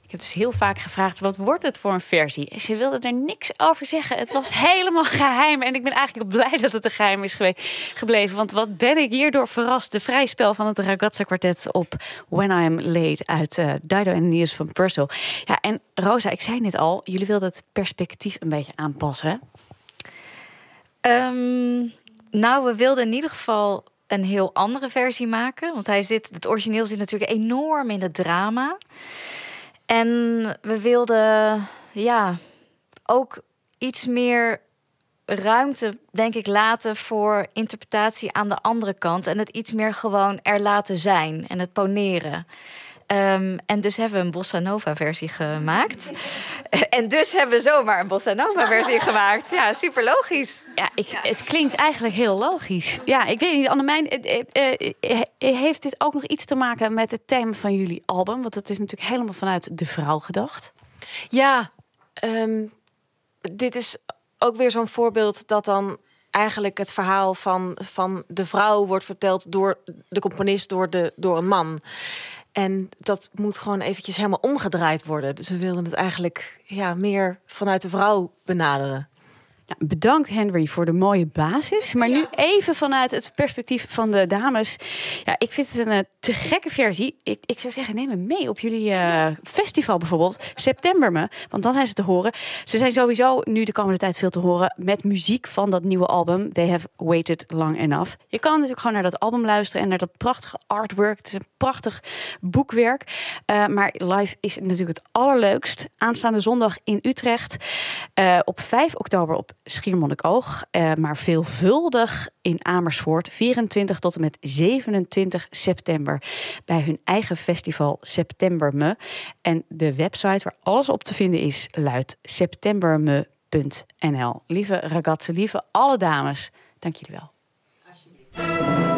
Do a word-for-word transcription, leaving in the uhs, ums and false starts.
Ik heb dus heel vaak gevraagd, wat wordt het voor een versie? En ze wilde er niks over zeggen. Het was helemaal geheim. En ik ben eigenlijk blij dat het een geheim is gewe- gebleven. Want wat ben ik hierdoor verrast. De vrijspel van het Ragazza Kwartet op When I'm Late uit uh, Dido en Niels van Purcell. Ja, en Rosa, ik zei net al, jullie wilden het perspectief een beetje aanpassen. Um, nou, we wilden in ieder geval een heel andere versie maken. Want hij zit, het origineel zit natuurlijk enorm in het drama. En we wilden ja, ook iets meer ruimte, denk ik, laten voor interpretatie aan de andere kant. En het iets meer gewoon er laten zijn en het poneren. Um, en dus hebben we een bossa nova versie gemaakt. En dus hebben we zomaar een bossa nova versie gemaakt. Ja, super logisch. Ja, ik, het klinkt eigenlijk heel logisch. Ja, ik weet niet, Annemijn, uh, uh, uh, heeft dit ook nog iets te maken met het thema van jullie album? Want het is natuurlijk helemaal vanuit de vrouw gedacht. Ja, um, dit is ook weer zo'n voorbeeld dat dan eigenlijk het verhaal van, van de vrouw wordt verteld door de componist, door, de, door een man. En dat moet gewoon eventjes helemaal omgedraaid worden. Dus we wilden het eigenlijk ja, meer vanuit de vrouw benaderen. Nou, bedankt Henry voor de mooie basis. Maar nu even vanuit het perspectief van de dames. Ja, ik vind het een uh, te gekke versie. Ik, ik zou zeggen, neem me mee op jullie uh, festival bijvoorbeeld. September me, want dan zijn ze te horen. Ze zijn sowieso nu de komende tijd veel te horen met muziek van dat nieuwe album. They Have Waited Long Enough. Je kan natuurlijk gewoon naar dat album luisteren en naar dat prachtige artwork. Het is een prachtig boekwerk. Uh, maar live is natuurlijk het allerleukst. Aanstaande zondag in Utrecht. Uh, op vijf oktober op Schiermonnikoog, uh, maar veelvuldig in Amersfoort, vierentwintig tot en met zevenentwintig september, bij hun eigen festival Septemberme. En de website waar alles op te vinden is, luidt septemberme punt n l. Lieve ragazze, lieve alle dames, dank jullie wel.